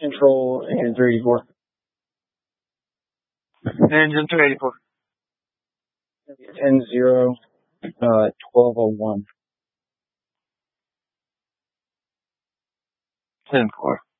Control and 384. Engine 284. 10-0, 1201. 10-4.